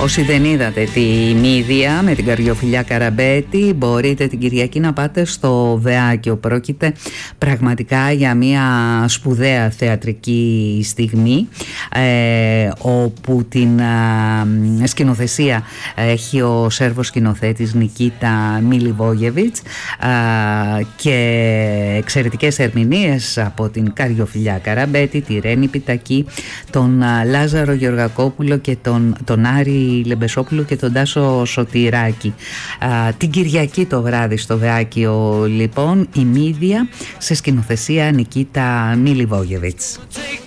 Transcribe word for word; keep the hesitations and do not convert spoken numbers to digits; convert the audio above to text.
Όσοι δεν είδατε τη Μύδια με την Καριοφιλιά Καραμπέτη, μπορείτε την Κυριακή να πάτε στο Βεάκιο. Πρόκειται πραγματικά για μια σπουδαία θεατρική στιγμή, ε, όπου την ε, σκηνοθεσία έχει ο Σέρβος σκηνοθέτης Νικίτα Μιλιβόγεβιτς, ε, και εξαιρετικές ερμηνείες από την Καριοφιλιά Καραμπέτη, τη Ρένη Πιτακή, τον ε, Λάζαρο Γεωργακόπουλο και τον, τον Άρη Λεμπεσόπουλο και τον Τάσο Σωτηράκη. Α, την Κυριακή το βράδυ στο Βεάκιο λοιπόν η Μύδια, σε σκηνοθεσία Νικίτα Μιλιβόγεβιτς.